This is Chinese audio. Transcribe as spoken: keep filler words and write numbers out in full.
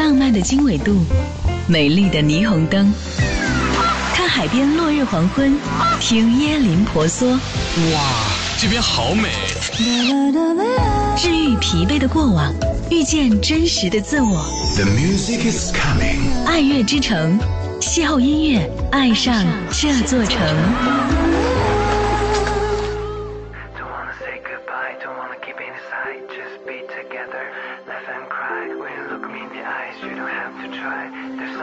浪漫的经纬度，美丽的霓虹灯，看海边落日黄昏，听椰林婆娑。 哇，这边好美！ 治愈疲惫的过往，遇见真实的自我。 The music is coming。 爱乐之城，邂逅音乐，爱上这座城。 Don't wanna keep it inside, just be together, laugh and cry. When you look me in the eyes, you don't have to try. There's